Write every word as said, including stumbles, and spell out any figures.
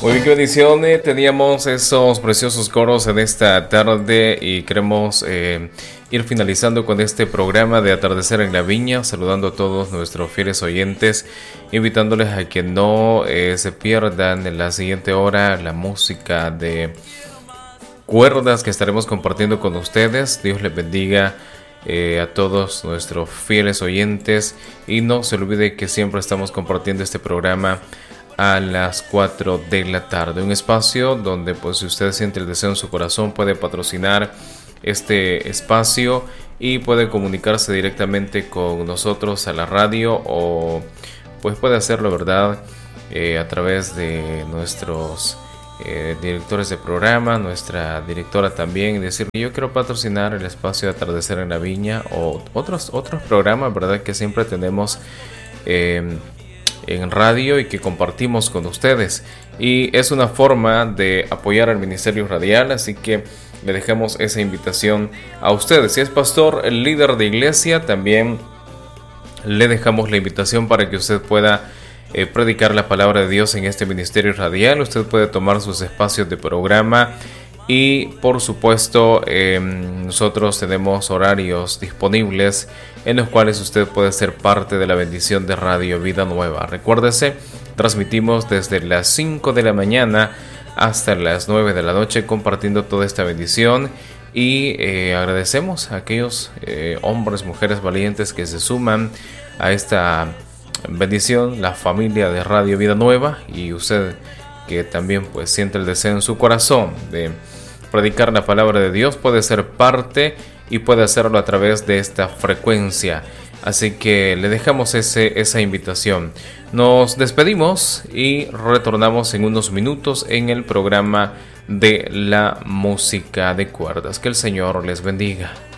Muy bien, qué bendición. eh, Teníamos esos preciosos coros en esta tarde y queremos eh, ir finalizando con este programa de Atardecer en la Viña, saludando a todos nuestros fieles oyentes, invitándoles a que no eh, se pierdan en la siguiente hora la música de cuerdas que estaremos compartiendo con ustedes. Dios les bendiga eh, a todos nuestros fieles oyentes y no se olvide que siempre estamos compartiendo este programa a las cuatro de la tarde, un espacio donde, pues, si usted siente el deseo en su corazón, puede patrocinar este espacio y puede comunicarse directamente con nosotros a la radio, o pues puede hacerlo, verdad, eh, a través de nuestros eh, directores de programa, nuestra directora también, y decir: yo quiero patrocinar el espacio de Atardecer en la Viña o otros otros programas, verdad, que siempre tenemos eh, en radio y que compartimos con ustedes, y es una forma de apoyar al ministerio radial, así que le dejamos esa invitación a ustedes. Si es pastor, el líder de iglesia, también le dejamos la invitación para que usted pueda eh, predicar la palabra de Dios en este ministerio radial. Usted puede tomar sus espacios de programa y, por supuesto, eh, nosotros tenemos horarios disponibles en los cuales usted puede ser parte de la bendición de Radio Vida Nueva. Recuérdese, transmitimos desde las cinco de la mañana hasta las nueve de la noche compartiendo toda esta bendición, y eh, agradecemos a aquellos eh, hombres, mujeres valientes que se suman a esta bendición, la familia de Radio Vida Nueva, y usted que también, pues, siente el deseo en su corazón de predicar la palabra de Dios, puede ser parte y puede hacerlo a través de esta frecuencia. Así que le dejamos ese, esa invitación. Nos despedimos y retornamos en unos minutos en el programa de la música de cuerdas. Que el Señor les bendiga.